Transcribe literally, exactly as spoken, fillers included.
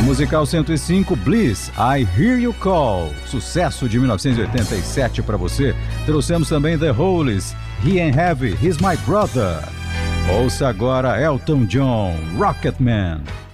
Musical cento e cinco, Bliss, I Hear You Call, sucesso de mil novecentos e oitenta e sete para você. Trouxemos também The Hollies, He Ain't Heavy, He's My Brother. Ouça agora Elton John, Rocketman.